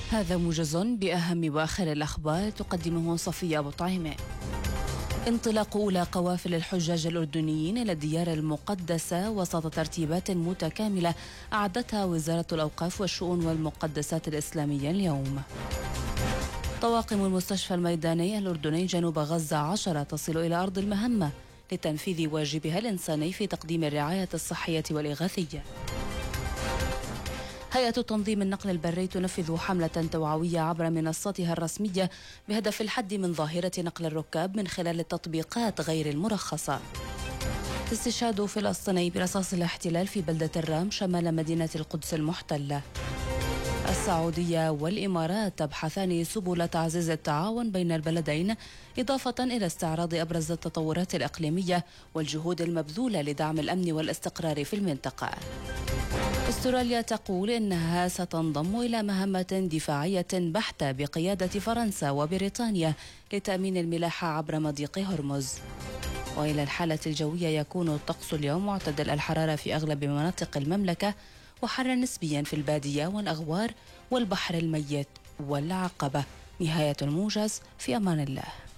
هذا موجز بأهم وآخر الأخبار تقدمه صفية أبو طعيمة. انطلاق أولى قوافل الحجاج الأردنيين إلى الديار المقدسة وسط ترتيبات متكاملة أعدتها وزارة الأوقاف والشؤون والمقدسات الإسلامية اليوم. طواقم المستشفى الميداني الأردني جنوب غزة 10 تصل إلى أرض المهمة لتنفيذ واجبها الإنساني في تقديم الرعاية الصحية والإغاثية. هيئة تنظيم النقل البري تنفذ حملة توعوية عبر منصاتها الرسمية بهدف الحد من ظاهرة نقل الركاب من خلال التطبيقات غير المرخصة. استشهاد فلسطيني برصاص الاحتلال في بلدة الرام شمال مدينة القدس المحتلة. السعودية والإمارات تبحثان سبل تعزيز التعاون بين البلدين إضافة إلى استعراض أبرز التطورات الإقليمية والجهود المبذولة لدعم الأمن والاستقرار في المنطقة. أستراليا تقول إنها ستنضم إلى مهمة دفاعية بحتة بقيادة فرنسا وبريطانيا لتأمين الملاحة عبر مضيق هرمز. وإلى الحالة الجوية يكون الطقس اليوم معتدل الحرارة في أغلب مناطق المملكة وحر نسبيا في البادية والأغوار والبحر الميت والعقبة. نهاية الموجز، في أمان الله.